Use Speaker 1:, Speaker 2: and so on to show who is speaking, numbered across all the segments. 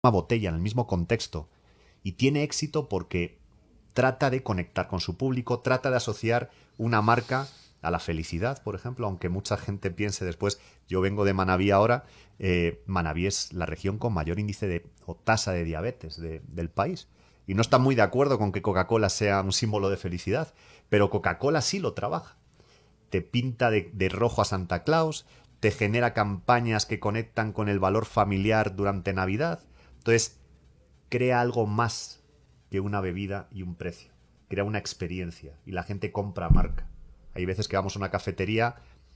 Speaker 1: botella, en el mismo contexto. Y tiene éxito porque trata de conectar con su público, trata de asociar una marca a la felicidad, por ejemplo, aunque mucha gente piense después, yo vengo de Manabí ahora, Manabí es la región con mayor índice o tasa de diabetes del país. Y no está muy de acuerdo con que Coca-Cola sea un símbolo de felicidad, pero Coca-Cola sí lo trabaja. Te pinta de rojo a Santa Claus, te genera campañas que conectan con el valor familiar durante Navidad. Entonces, crea algo más que una bebida y un precio. Crea una experiencia y la gente compra marca. Hay veces que vamos a una cafetería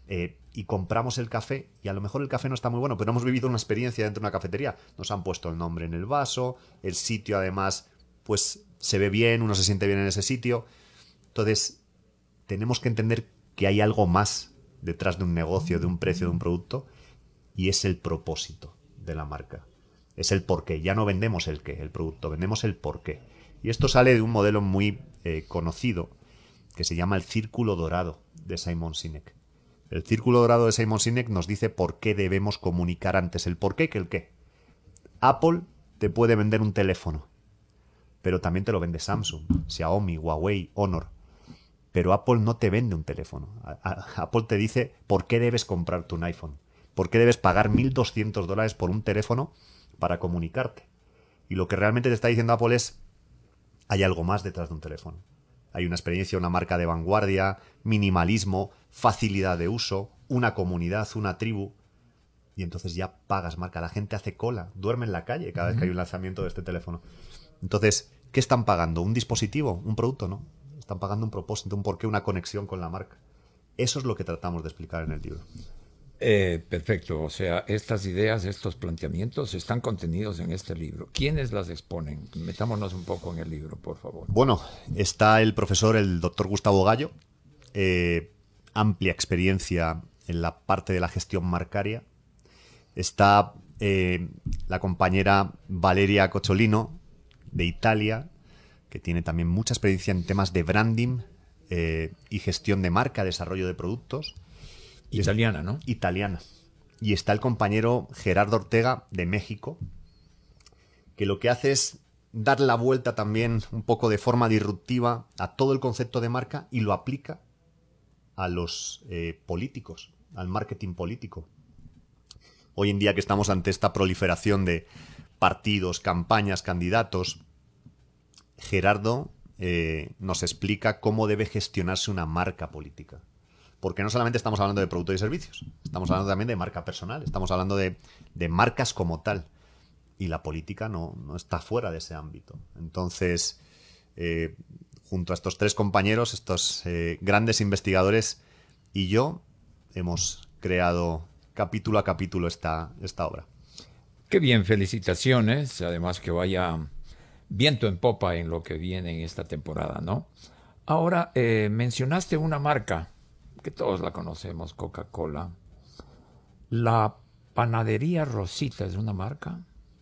Speaker 1: y compramos el café y a lo mejor el café no está muy bueno, pero hemos vivido una experiencia dentro de una cafetería. Nos han puesto el nombre en el vaso, el sitio además pues se ve bien, uno se siente bien en ese sitio. Entonces tenemos que entender que hay algo más detrás de un negocio, de un precio, de un producto, y es el propósito de la marca. Es el porqué. Ya no vendemos el qué, el producto, vendemos el porqué. Y esto sale de un modelo muy conocido que se llama el círculo dorado de Simon Sinek. El círculo dorado de Simon Sinek nos dice por qué debemos comunicar antes el porqué que el qué. Apple te puede vender un teléfono, pero también te lo vende Samsung, Xiaomi, Huawei, Honor. Pero Apple no te vende un teléfono. Apple te dice por qué debes comprarte un iPhone. ¿Por qué debes pagar $1.200 por un teléfono para comunicarte? Y lo que realmente te está diciendo Apple es, hay algo más detrás de un teléfono. Hay una experiencia, una marca de vanguardia, minimalismo, facilidad de uso, una comunidad, una tribu. Y entonces ya pagas marca. La gente hace cola, duerme en la calle cada vez que hay un lanzamiento de este teléfono. Entonces, ¿qué están pagando? ¿Un dispositivo? ¿Un producto? No. Están pagando un propósito, un porqué, una conexión con la marca. Eso es lo que tratamos de explicar en el libro.
Speaker 2: Perfecto, o sea, estas ideas, estos planteamientos están contenidos en este libro. ¿Quiénes las exponen? Metámonos un poco en el libro, por favor.
Speaker 1: Bueno, está el profesor, el doctor Gustavo Gallo, amplia experiencia en la parte de la gestión marcaria. Está la compañera Valeria Cocciolino, de Italia, que tiene también mucha experiencia en temas de branding y gestión de marca, desarrollo de productos. Es
Speaker 2: Italiana, ¿no?
Speaker 1: italiana. Y está el compañero Gerardo Ortega, de México, que lo que hace es dar la vuelta también un poco de forma disruptiva a todo el concepto de marca y lo aplica a los políticos, al marketing político. Hoy en día que estamos ante esta proliferación de partidos, campañas, candidatos, Gerardo nos explica cómo debe gestionarse una marca política. Porque no solamente estamos hablando de productos y servicios, estamos hablando también de marca personal, estamos hablando de marcas como tal. Y la política no está fuera de ese ámbito. Entonces, junto a estos tres compañeros, estos grandes investigadores y yo, hemos creado capítulo a capítulo esta obra.
Speaker 2: Qué bien, felicitaciones. Además que vaya viento en popa en lo que viene en esta temporada, ¿no? Ahora, mencionaste una marca que todos la conocemos, Coca-Cola. La panadería Rosita es una marca.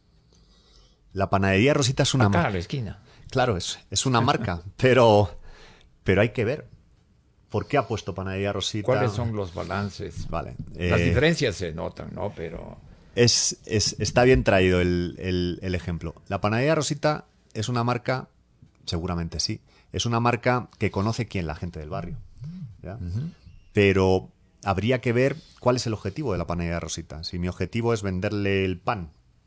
Speaker 1: La panadería Rosita es una
Speaker 2: Acá a
Speaker 1: marca.
Speaker 2: la esquina.
Speaker 1: Claro, es una marca, pero hay que ver. ¿Por qué ha puesto panadería
Speaker 2: ¿Cuáles
Speaker 1: Rosita?
Speaker 2: son los balances?
Speaker 1: Vale.
Speaker 2: Las diferencias se notan, ¿no? Pero
Speaker 1: Está bien traído el ejemplo. La panadería Rosita es una marca, seguramente sí, es una marca que conoce quién, la gente del barrio. ¿Ya? Pero habría que ver cuál es el objetivo de la panadería Rosita. Si mi objetivo es venderle el pan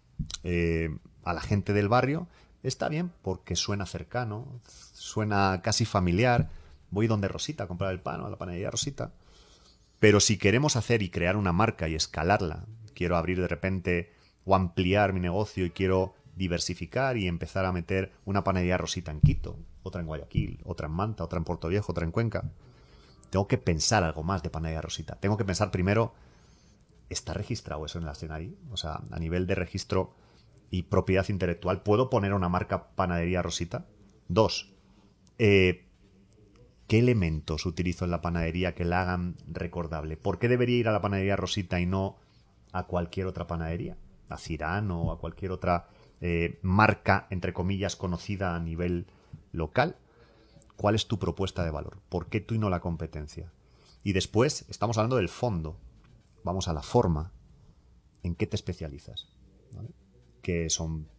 Speaker 1: a la gente del barrio, está bien porque suena cercano, suena casi familiar. Voy donde Rosita a comprar el pan o a la panadería Rosita. Pero si queremos hacer y crear una marca y escalarla, quiero abrir de repente o ampliar mi negocio y quiero diversificar y empezar a meter una panadería Rosita en Quito, otra en Guayaquil, otra en Manta, otra en Puerto Viejo, otra en Cuenca, tengo que pensar algo más de panadería Rosita. Tengo que pensar primero, ¿está registrado eso en la SENAI? O sea, a nivel de registro y propiedad intelectual, ¿puedo poner una marca panadería Rosita? Dos, eh, ¿qué elementos utilizo en la panadería que la hagan recordable? ¿Por qué debería ir a la panadería Rosita y no a cualquier otra panadería? A Cirano o a cualquier otra marca, entre comillas, conocida a nivel local. ¿Cuál es tu propuesta de valor? ¿Por qué tú y no la competencia? Y después estamos hablando del fondo. Vamos a la forma. ¿En qué te especializas? ¿Vale? ¿Qué son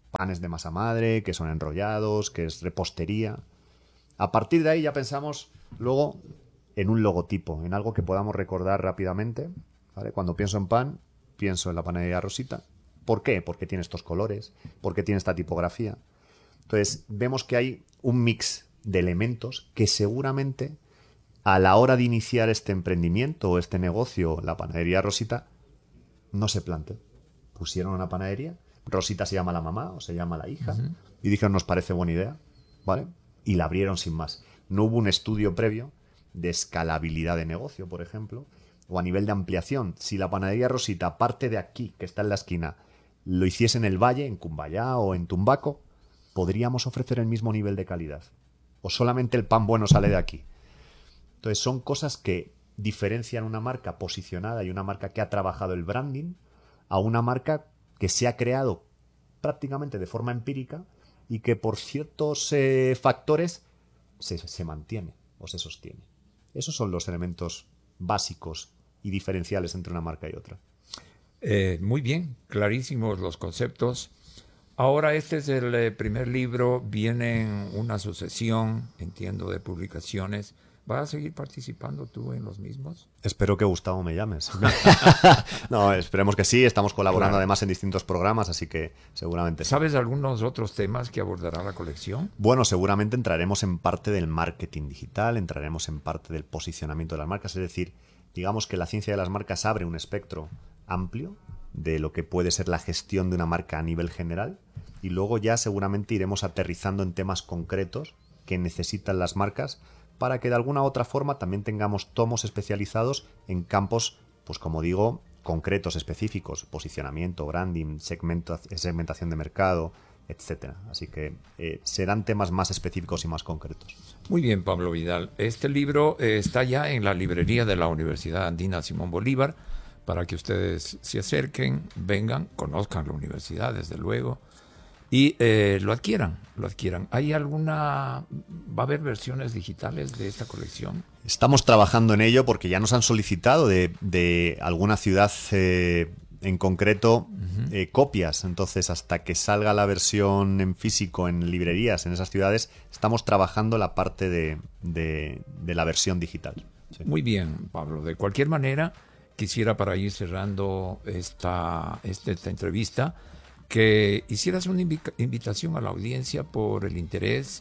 Speaker 1: panes de masa madre, que son enrollados, que es repostería. A partir de ahí ya pensamos luego en un logotipo, en algo que podamos recordar rápidamente, ¿vale? Cuando pienso en pan, pienso en la panadería Rosita. ¿Por qué? Porque tiene estos colores, porque tiene esta tipografía. Entonces, vemos que hay un mix de elementos que seguramente a la hora de iniciar este emprendimiento o este negocio, la panadería Rosita, no se planteó. Pusieron una panadería, Rosita se llama la mamá o se llama la hija, y dijeron, nos parece buena idea, ¿vale? Y la abrieron sin más. No hubo un estudio previo de escalabilidad de negocio, por ejemplo, o a nivel de ampliación. Si la panadería Rosita, parte de aquí, que está en la esquina, lo hiciese en el Valle, en Cumbayá o en Tumbaco, podríamos ofrecer el mismo nivel de calidad. O solamente el pan bueno sale de aquí. Entonces son cosas que diferencian una marca posicionada y una marca que ha trabajado el branding a una marca que se ha creado prácticamente de forma empírica y que por ciertos factores se mantiene o se sostiene. Esos son los elementos básicos y diferenciales entre una marca y otra.
Speaker 2: Muy bien, clarísimos los conceptos. Ahora este es el primer libro, viene una sucesión, entiendo, de publicaciones. ¿Vas a seguir participando tú en los mismos?
Speaker 1: Espero que Gustavo me llames. No, esperemos que sí. Estamos colaborando además en distintos programas, así que seguramente sí.
Speaker 2: ¿Sabes algunos otros temas que abordará la colección?
Speaker 1: Bueno, seguramente entraremos en parte del marketing digital, entraremos en parte del posicionamiento de las marcas, es decir, digamos que la ciencia de las marcas abre un espectro amplio de lo que puede ser la gestión de una marca a nivel general y luego ya seguramente iremos aterrizando en temas concretos que necesitan las marcas para que de alguna u otra forma también tengamos tomos especializados en campos, pues como digo, concretos, específicos, posicionamiento, branding, segmentación de mercado, etcétera. Así que serán temas más específicos y más concretos.
Speaker 2: Muy bien, Pablo Vidal. Este libro está ya en la librería de la Universidad Andina Simón Bolívar para que ustedes se acerquen, vengan, conozcan la universidad, desde luego, y lo adquieran. ¿Hay va a haber versiones digitales de esta colección?
Speaker 1: Estamos trabajando en ello porque ya nos han solicitado de alguna ciudad en concreto copias. Entonces, hasta que salga la versión en físico en librerías en esas ciudades, estamos trabajando la parte de la versión digital. Sí.
Speaker 2: Muy bien, Pablo. De cualquier manera, quisiera para ir cerrando esta entrevista que hicieras una invitación a la audiencia por el interés,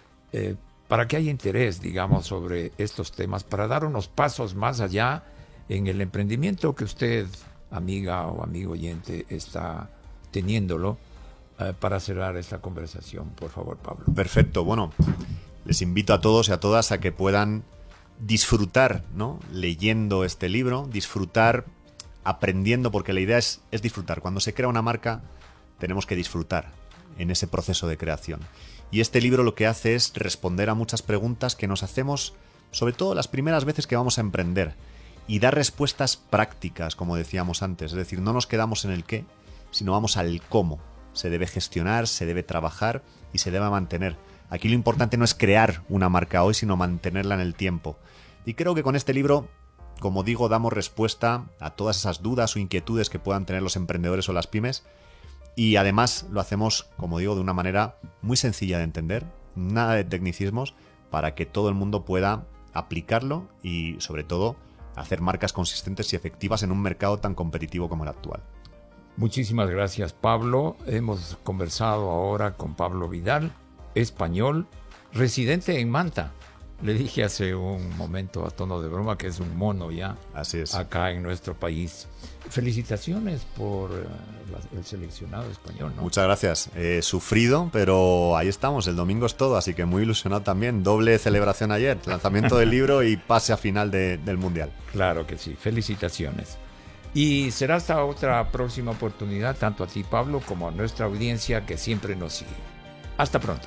Speaker 2: para que haya interés, digamos, sobre estos temas, para dar unos pasos más allá en el emprendimiento que usted, amiga o amigo oyente, está teniéndolo, para cerrar esta conversación. Por favor, Pablo.
Speaker 1: Perfecto. Bueno, les invito a todos y a todas a que puedan disfrutar, ¿no?, leyendo este libro, disfrutar aprendiendo, porque la idea es disfrutar. Cuando se crea una marca, tenemos que disfrutar en ese proceso de creación. Y este libro lo que hace es responder a muchas preguntas que nos hacemos, sobre todo las primeras veces que vamos a emprender, y dar respuestas prácticas, como decíamos antes. Es decir, no nos quedamos en el qué, sino vamos al cómo. Se debe gestionar, se debe trabajar y se debe mantener. Aquí lo importante no es crear una marca hoy, sino mantenerla en el tiempo. Y creo que con este libro, como digo, damos respuesta a todas esas dudas o inquietudes que puedan tener los emprendedores o las pymes. Y además lo hacemos, como digo, de una manera muy sencilla de entender, nada de tecnicismos, para que todo el mundo pueda aplicarlo y, sobre todo, hacer marcas consistentes y efectivas en un mercado tan competitivo como el actual.
Speaker 2: Muchísimas gracias, Pablo. Hemos conversado ahora con Pablo Vidal, español, residente en Manta. Le dije hace un momento a tono de broma que es un mono ya.
Speaker 1: Así es.
Speaker 2: Acá en nuestro país. Felicitaciones por el seleccionado español, ¿no?
Speaker 1: Muchas gracias. Sufrido, pero ahí estamos. El domingo es todo, así que muy ilusionado también. Doble celebración ayer, lanzamiento del libro y pase a final del Mundial.
Speaker 2: Claro que sí. Felicitaciones. Y será hasta otra próxima oportunidad, tanto a ti, Pablo, como a nuestra audiencia que siempre nos sigue. Hasta pronto.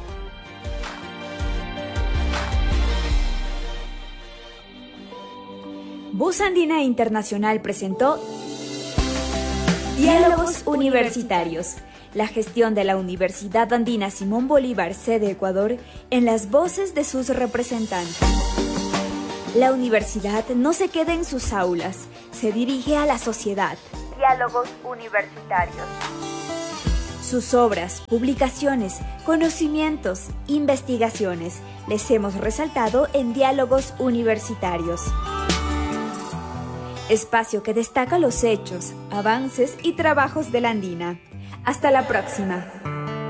Speaker 3: Voz Andina Internacional presentó Diálogos Universitarios, la gestión de la Universidad Andina Simón Bolívar, sede Ecuador, en las voces de sus representantes. La universidad no se queda en sus aulas, se dirige a la sociedad. Diálogos Universitarios. Sus obras, publicaciones, conocimientos, investigaciones les hemos resaltado en Diálogos Universitarios. Espacio que destaca los hechos, avances y trabajos de la Andina. Hasta la próxima.